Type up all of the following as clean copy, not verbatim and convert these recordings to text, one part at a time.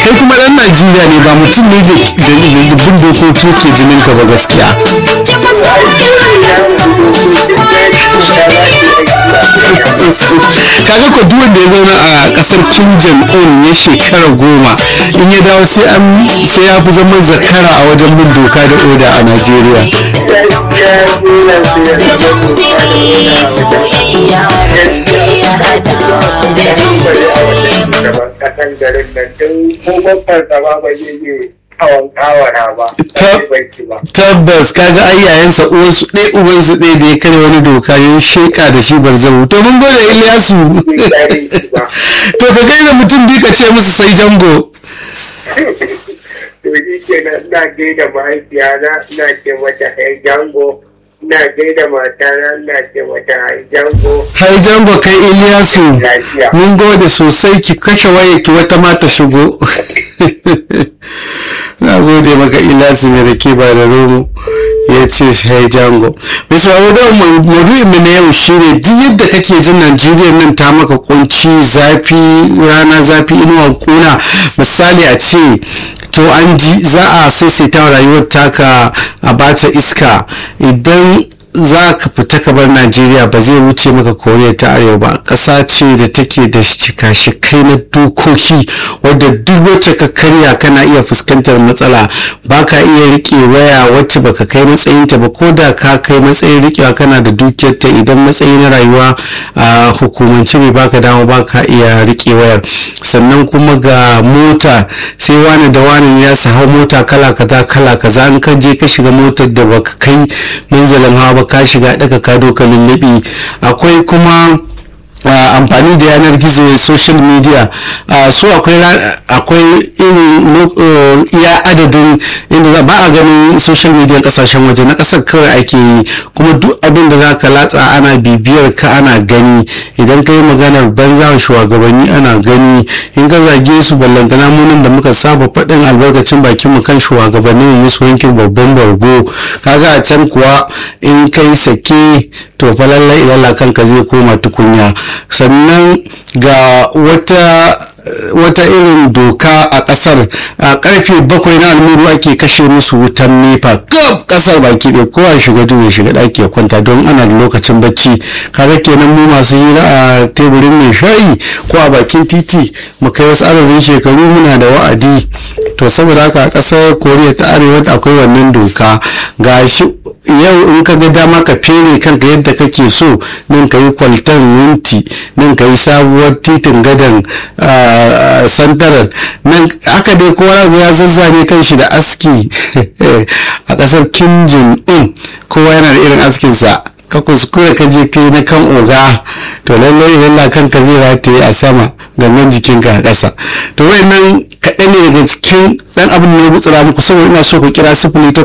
kai kuma dan Najeriya ne ba mutum ne da bin dokoki ke jinin ka ba gaskiya. Kaga ko duk wanda ya zauna a kasar Kim Jong-un ya shekara 10 in ya dawo sai ya fi zaman zakara a wajen bin doka da oda a Najeriya. Tabbas kaga ai yayansa uwansu ɗaya ubansu ɗaya da ya kare wani doka ya sheka da shi barzahu. To mun gode Ilyasu. To ka gaida mutum bi ka ce musu sai jango. To shi kenan ina gaida mahaifiyana ina ce mata hai jango. Ina gaida matana ina ce mata hai jango. Hai jango kai Ilyasu. Mun gode sosai ki kashe waye ki wata mata shigo. Na gode maka Ilyasu mai rake ba da romo ya ce hai jango. Mai sauraro da maudu'in mu na yau shine duk yadda kake jin Najeriya nan ta maka kunci zafi rana zafi inuwa kuna misali a ce to an ji za a saisaita rayuwar taka a bata iska idan za ka fita ka bar Najeriya ba zai wuce maka Koriya ta Arewa ba. Ƙasa ce da take da shika-shikai na dokoki wadda duk wacce ka karya kana iya fuskantar matsala ba ka iya riƙe waya wacce baka kai matsayinta ba ko da ka kai matsayin riƙewa kana da dukiyarta idan matsayi na rayuwa a hukumance bai baka dama ba ka iya riƙe wayar. Sannan kuma ga mota sai wani da wani ya su hau mota kala kaza an ka je ka shiga motar da baka kai manzalin hawa ba ka shiga daga ka doka lullubi. Akwai kuma amfani da yanar gizo social media su akwai irin iya adadin inda ba a ganin social media kasashen waje na kasar kawai ake yi kuma duk abin da za ka latsa ana bibiyar ka ana gani idan ka yi maganar banza shugabanni ana gani in ka zage su ballantana munin da muka saba faɗin albarkacin bakin mu kan shugabannin mu musu wankin babban bargo kaga a can kuwa in kai sake to fa lallai idan kanka zai koma tukunya. Sannan ga wata irin doka a kasar a karfe 7 na almuru ake kashe musu wutan nepa kaf kasar baki ɗaya kowa shiga duhu shiga ɗaki ya kwanta don ana da lokacin bacci. Kaga kenan mu masu hira a teburin mai shayi ko a bakin titi mu kai wasu adadin shekaru muna da wa'adi. To saboda haka a kasar Koriya ta Arewa akwai wannan doka ga shi yau in ka ga dama ka fere kanka yadda kake so nan ka yi kwaltar minti nan ka yi sabuwar titin gadon santarar nan aka dai kowa ya zazzane kan shi da aski a kasar Kim Jong-un kowa yana da irin askinsa ka kuskure ka je kai na kan oga to lallai idan kanka zai rataye a sama gangan jikinka a ƙasa. To wayannan kaɗan ne daga cikin ɗan abin da ya gutsura muku saboda ina so ku kira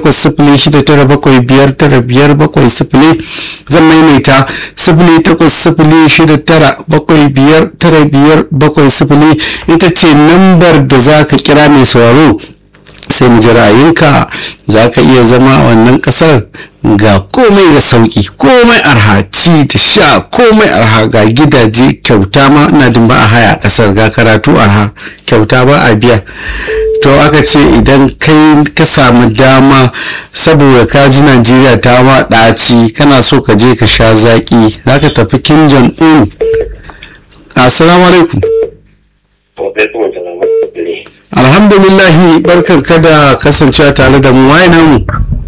0806959570 zan maimaita 0806959570 ita ce lambar da za ka kira mai sauraro sai mu ji ra'ayinka. za ka iya zama a wannan ƙasar ga komai da sauki komai arha ci da sha komai arha ga gidaje kyauta ma ina jin ba a haya a kasar ga karatu arha kyauta ba a biya. To aka ce idan kai ka samu dama saboda ka ji Najeriya ta ma ɗaci kana so ka je ka sha zaƙi za ka tafi Kim Jong-un. Assalamu alaikum. Alhamdulillahi barkar ka da kasancewa tare da mu waye namu.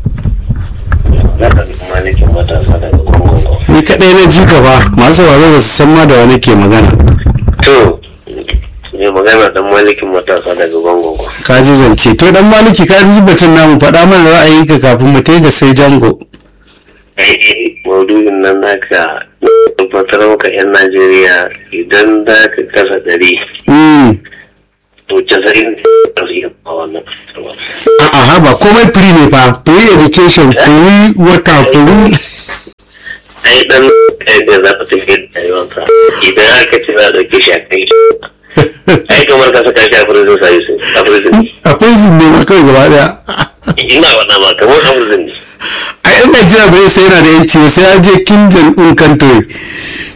Ni kaɗai na ji gaba masu sauraro ba su san ma da wani ke magana. To ne magana dan malikin matasa daga Bango. Ka ji zance to dan maliki ka ji batun namu faɗa mana ra'ayinka kafin mu ga sai jango. Maudu'in nan naka tabbatar maka 'yan Najeriya idan za ka kasa 100 to 90 a wannan a'a ba komai free ne fa free education free water free ai dan kai da za ka tafi da yawansa idan aka ci za a dauke shi a kai ai kamar ka saka shi a prison service a prison ne ma kai gaba daya ina wannan ma kamar a prison ne a yan Najeriya bai sai yana da yanci sai ya je Kim Jong-un country